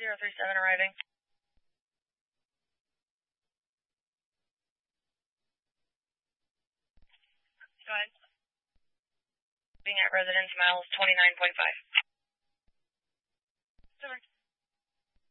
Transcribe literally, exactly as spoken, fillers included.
zero three seven arriving. Go ahead. Being at residence miles twenty-nine point five. Over.